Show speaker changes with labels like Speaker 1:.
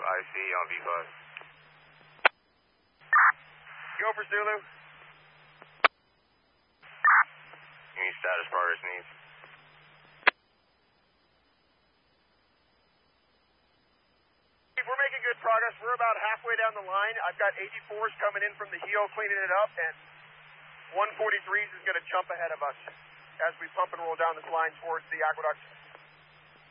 Speaker 1: IC on V5.
Speaker 2: Go for Zulu.
Speaker 1: Any status progress needs?
Speaker 2: We're making good progress. We're about halfway down the line. I've got 84s coming in from the heel cleaning it up, and 143s is going to jump ahead of us as we pump and roll down this line towards the aqueduct.